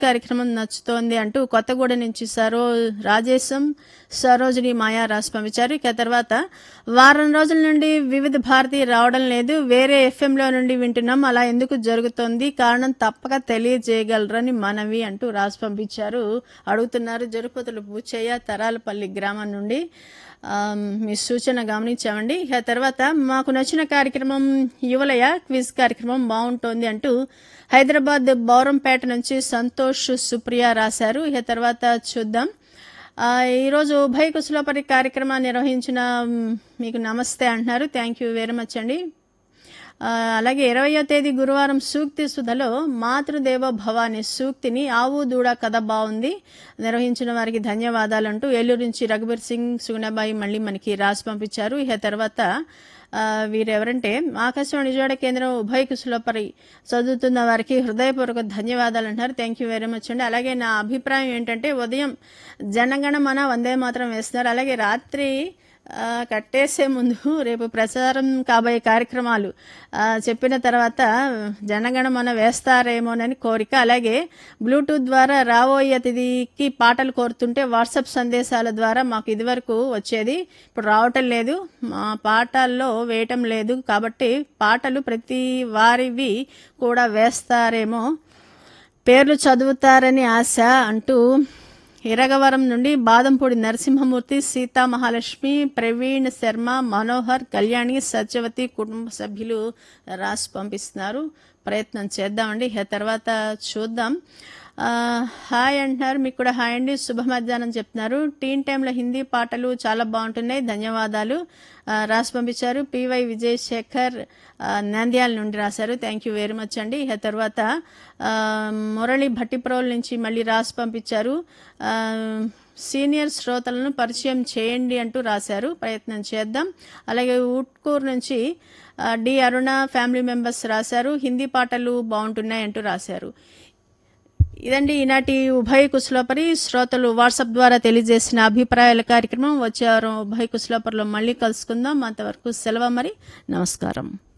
కార్యక్రమం నచ్చుతోంది అంటూ కొత్తగూడ నుంచి రాజేశం సరోజిని మాయా రాసి పంపించారు. ఇక తర్వాత వారం రోజుల నుండి వివిధ భారతి రావడం లేదు, వేరే ఎఫ్ఎంలో నుండి వింటున్నాం, అలా ఎందుకు జరుగుతోంది, కారణం తప్పక తెలియజేయగలరని మనవి అంటూ రాసి పంపించారు. అడుగుతున్నారు జరుపతులు పూచయ్య తరాలపల్లి గ్రామం నుండి. మీ సూచన గమనించామండి. ఇక తర్వాత మాకు నచ్చిన కార్యక్రమం యువలయ క్విజ్ కార్యక్రమం బాగుంటోంది అంటూ హైదరాబాద్ బౌరంపేట నుంచి సంతోష్ సుప్రియ రాశారు. ఇక తర్వాత చూద్దాం. ఈరోజు ఉభయ కుశలోపరి కార్యక్రమాన్ని నిర్వహించిన మీకు నమస్తే అంటున్నారు. థ్యాంక్ యూ వెరీ మచ్ అండి. అలాగే 20వ తేదీ గురువారం సూక్తి సుధలో మాతృదేవ భవ అనే సూక్తిని ఆవు దూడ కథ బాగుంది, నిర్వహించిన వారికి ధన్యవాదాలు అంటూ ఏలూరు నుంచి రఘుబీర్ సింగ్ సుగుణబాయి మళ్ళీ మనకి రాసి పంపించారు. ఇక తర్వాత వీరెవరంటే ఆకాశవాణి విజయవాడ కేంద్రం ఉభయ కుశలోపరి చదువుతున్న వారికి హృదయపూర్వక ధన్యవాదాలు అంటున్నారు. థ్యాంక్ యూ వెరీ మచ్ అండి. అలాగే నా అభిప్రాయం ఏంటంటే ఉదయం జనగణమన వందే మాత్రం వేస్తున్నారు, అలాగే రాత్రి కట్టేసే ముందు రేపు ప్రసారం కాబోయే కార్యక్రమాలు చెప్పిన తర్వాత జనగణమన వేస్తారేమోనని కోరిక. అలాగే బ్లూటూత్ ద్వారా రాబోయే అతిథికి పాటలు కోరుతుంటే వాట్సాప్ సందేశాల ద్వారా మాకు ఇదివరకు వచ్చేది, ఇప్పుడు రావటం లేదు, మా పాటల్లో వేయటం లేదు, కాబట్టి పాటలు ప్రతి వారివి కూడా వేస్తారేమో, పేర్లు చదువుతారని ఆశ అంటూ ఇరగవరం నుండి బాదంపూడి నరసింహమూర్తి, సీతా మహాలక్ష్మి, ప్రవీణ్ శర్మ, మనోహర్, కళ్యాణి, సత్యవతి కుటుంబ సభ్యులు రాసి పంపిస్తున్నారు. ప్రయత్నం చేద్దామండి. తర్వాత చూద్దాం. హాయ్ అంటున్నారు, మీకు కూడా హాయ్ అండి, శుభ మధ్యాహ్నం చెప్తున్నారు. టీన్ టైంలో హిందీ పాటలు చాలా బాగుంటున్నాయి, ధన్యవాదాలు రాసి పంపించారు. పివై విజయశేఖర్ నంద్యాల నుండి రాశారు. థ్యాంక్ యూ వెరీ మచ్ అండి. తర్వాత మురళి భట్టిప్రోల్ నుంచి మళ్ళీ రాసి పంపించారు. సీనియర్ శ్రోతలను పరిచయం చేయండి అంటూ రాశారు, ప్రయత్నం చేద్దాం. అలాగే ఉట్కూరు నుంచి డి అరుణ ఫ్యామిలీ మెంబర్స్ రాశారు, హిందీ పాటలు బాగుంటున్నాయి అంటూ రాశారు. ఇదండి ఈనాటి ఉభయ కుశలోపరి శ్రోతలు వాట్సాప్ ద్వారా తెలియజేసిన అభిప్రాయాల కార్యక్రమం. వచ్చే వారం ఉభయ కుశలోపరిలో మళ్ళీ కలుసుకుందాం. అంతవరకు సెలవు మరి, నమస్కారం.